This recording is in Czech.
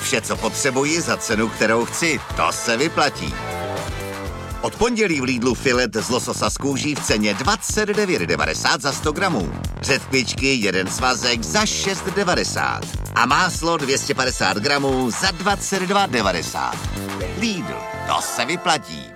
Vše, co potřebuji za cenu, kterou chci. To se vyplatí. Od pondělí v Lidlu filet z lososa z kůží v ceně 29,90 za 100 gramů. Řetkvičky, jeden svazek za 6,90. A máslo 250 gramů za 22,90. Lidl, to se vyplatí.